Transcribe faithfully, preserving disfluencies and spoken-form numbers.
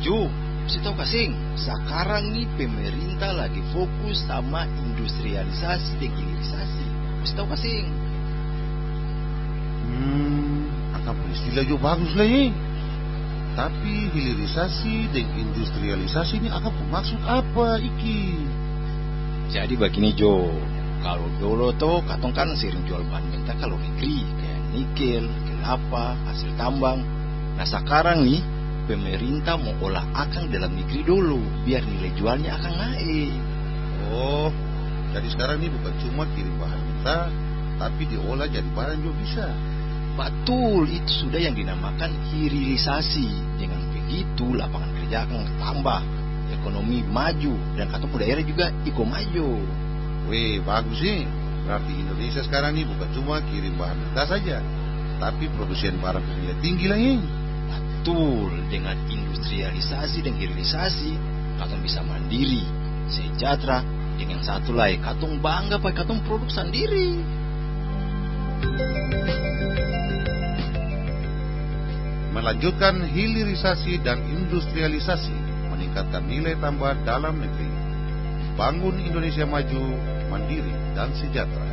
Jo, saya tahu kasing, sekarang nih pemerintah lagi fokus sama industrialisasi dan hilirisasi. Saya tahu kasing. Hmm, akan istilah jo bagus lah ya. Tapi hilirisasi dan industrialisasi ini akan maksud apa iki? Jadi begini Jo, kalau dulu tuh katong kan sering jual bahan mentah kalau negeri kayak nikel, kelapa, hasil tambang. Nah sekarang nih pemerintah mau olah akang dalam negeri dulu biar nilai jualnya akan naik. Oh, jadi sekarang ini bukan cuma kirim bahan mentah, tapi diolah jadi barang juga bisa. Betul, itu sudah yang dinamakan hilirisasi. Dengan begitu lapangan kerja akan tambah, ekonomi maju, dan katong daerah juga ikut maju. Weh, bagus sih. Berarti Indonesia sekarang ini bukan cuma kirim bahan mentah saja, tapi produsen barang bernilai tinggi lah ini. Betul, dengan industrialisasi dan hilirisasi katong bisa mandiri, sejahtera. Dengan satu lagi, katong bangga pakai katong produk sendiri. Melanjutkan hilirisasi dan industrialisasi, meningkatkan nilai tambah dalam negeri, bangun Indonesia maju, mandiri dan sejahtera.